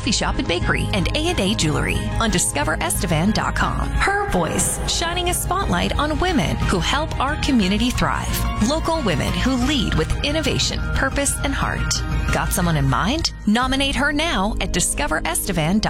coffee shop and bakery, and A&A Jewelry on DiscoverEstevan.com. Her voice, shining a spotlight on women who help our community thrive. Local women who lead with innovation, purpose, and heart. Got someone in mind? Nominate her now at DiscoverEstevan.com.